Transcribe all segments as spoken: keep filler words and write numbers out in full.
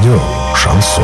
Радио «Шансон».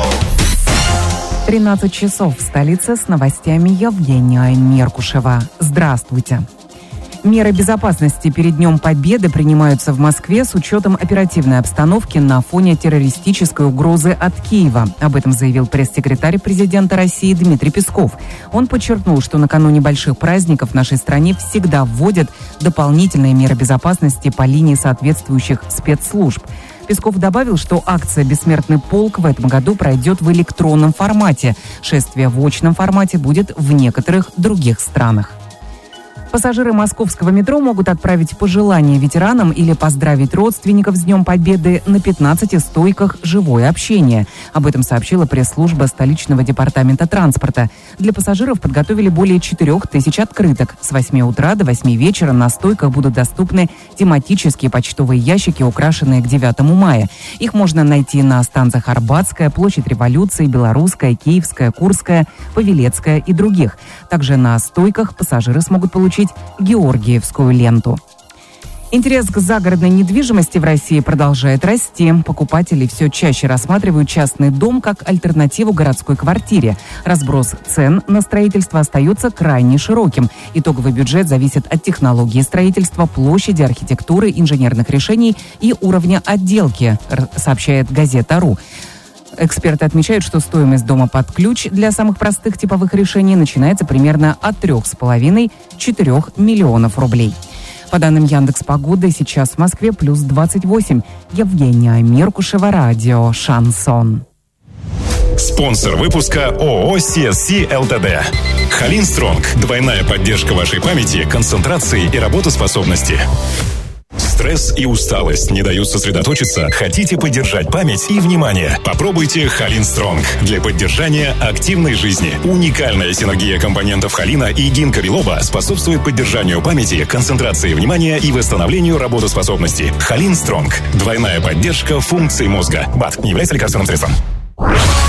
тринадцать часов в столице, с новостями Евгения Меркушева. Здравствуйте. Меры безопасности перед Днем Победы принимаются в Москве с учетом оперативной обстановки на фоне террористической угрозы от Киева. Об этом заявил пресс-секретарь президента России Дмитрий Песков. Он подчеркнул, что накануне больших праздников в нашей стране всегда вводят дополнительные меры безопасности по линии соответствующих спецслужб. Песков добавил, что акция «Бессмертный полк» в этом году пройдет в электронном формате. Шествие в очном формате будет в некоторых других странах. Пассажиры московского метро могут отправить пожелания ветеранам или поздравить родственников с Днем Победы на пятнадцати стойках «Живое общение». Об этом сообщила пресс-служба столичного департамента транспорта. Для пассажиров подготовили более четырех тысяч открыток. С восьми утра до восьми вечера на стойках будут доступны тематические почтовые ящики, украшенные к девятому мая. Их можно найти на станциях Арбатская, Площадь Революции, Белорусская, Киевская, Курская, Павелецкая и других. Также на стойках пассажиры смогут получить георгиевскую ленту. Интерес к загородной недвижимости в России продолжает расти. Покупатели все чаще рассматривают частный дом как альтернативу городской квартире. Разброс цен на строительство остается крайне широким. Итоговый бюджет зависит от технологии строительства, площади, архитектуры, инженерных решений и уровня отделки, сообщает газета.ру. Эксперты отмечают, что стоимость дома под ключ для самых простых типовых решений начинается примерно от трех с половиной - четырех миллионов рублей. По данным Яндекс.Погоды, сейчас в Москве плюс двадцать восемь. Евгения Меркушева, радио «Шансон». Спонсор выпуска ООО «си эс си Лтд». Халин Стронг. Двойная поддержка вашей памяти, концентрации и работоспособности. Стресс и усталость не дают сосредоточиться? Хотите поддержать память и внимание? Попробуйте Халин Стронг для поддержания активной жизни. Уникальная синергия компонентов холина и гинка билоба способствует поддержанию памяти, концентрации внимания и восстановлению работоспособности. Халин Стронг. Двойная поддержка функций мозга. БАД не является лекарственным средством.